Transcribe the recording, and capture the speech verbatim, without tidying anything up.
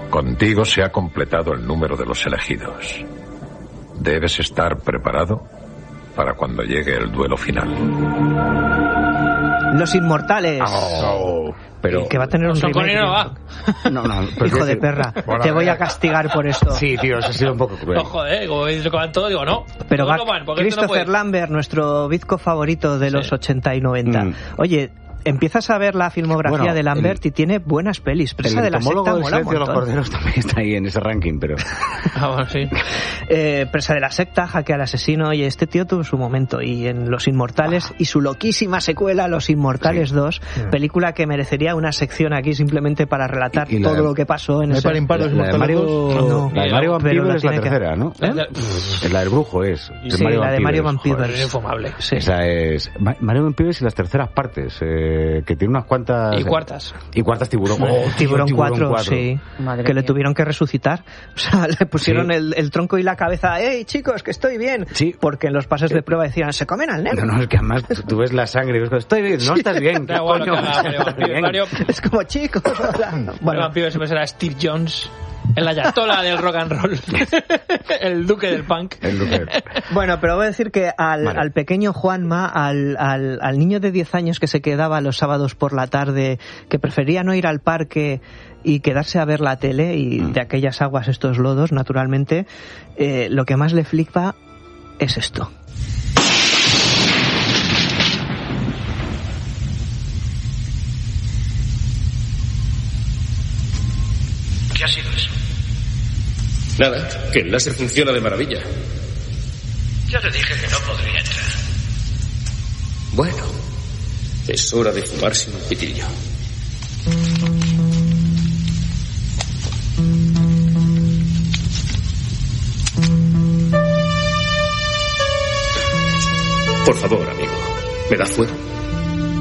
Contigo se ha completado el número de los elegidos. Debes estar preparado para cuando llegue el duelo final. Los Inmortales. Oh, pero que va a tener un remake. No va. No, no, hijo de perra. Te voy a castigar por esto. Sí, tío, eso ha sido un poco cruel. No, joder, como veis, lo todo, digo, no. Pero va, van, Christopher no Lambert, nuestro bizco favorito de los sí. ochenta y noventa. Mm. Oye, empiezas a ver la filmografía bueno, de Lambert el, y tiene buenas pelis. Presa de la secta mola un montón. Los Corderos también está ahí en ese ranking, pero... ah, bueno, sí. eh, Presa de la secta, Jaque al asesino, y este tío tuvo su momento. Y en Los Inmortales, ah. y su loquísima secuela, Los Inmortales sí. dos, sí. película que merecería una sección aquí simplemente para relatar y, y todo de, lo que pasó en ese... La, la, la de Mario, no, la de Mario Van Peebles es la tercera, que... ¿no? ¿Eh? Es la del brujo, es. Sí, Mario la de Mario Van Peebles. Es infumable. Sí. Esa es... Mario Van Peebles y las terceras partes, eh, que tiene unas cuantas... Y cuartas. Y cuartas Tiburón. Oh, tiburón, tiburón cuatro, sí. Madre que mía. Le tuvieron que resucitar. O sea, le pusieron sí. el, el tronco y la cabeza. ¡Ey, chicos, que estoy bien! Sí. Porque en los pases de prueba decían, se comen al negro. No, no, es que además tú ves la sangre y ves, estoy bien, no estás bien. Da igual, coño, no, Mario, es como, chicos. Bueno, el vampiro siempre será Steve Jones. El ayatola del rock and roll. El duque del punk. El duque. Bueno, pero voy a decir que al, vale. al pequeño Juanma, al, al, al niño de diez años que se quedaba los sábados por la tarde, que prefería no ir al parque y quedarse a ver la tele, y mm. de aquellas aguas estos lodos, naturalmente, eh, lo que más le flipa es esto. ¿Qué ha sido eso? Nada, que el láser funciona de maravilla. Ya te dije que no podría entrar. Bueno, es hora de fumarse un pitillo. Por favor, amigo, ¿me da fuego?